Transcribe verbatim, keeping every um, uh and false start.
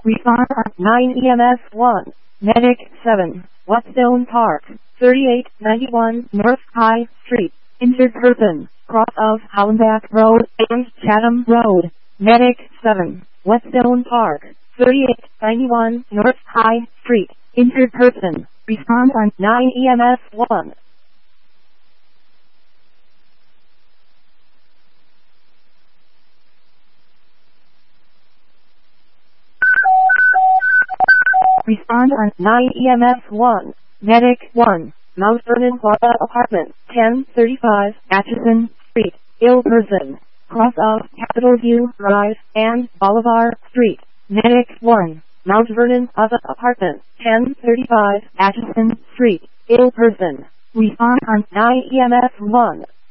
Respond on nine E M S one. Medic seven. Whetstone Park, thirty-eight ninety-one North High Street. Injured person, cross of Hollenbach Road and Chatham Road. Medic seven. Whetstone Park, thirty-eight ninety-one North High Street. Injured person. Respond on nine E M S one. Respond on nine E M S one. Medic one. Mount Vernon Plaza Apartment, ten thirty-five Atchison Street. Ill person. Cross of Capitol View Drive and Bolivar Street. Medic one. Mount Vernon Plaza Apartment, ten thirty-five Atchison Street. Ill person. Respond on nine E M S one.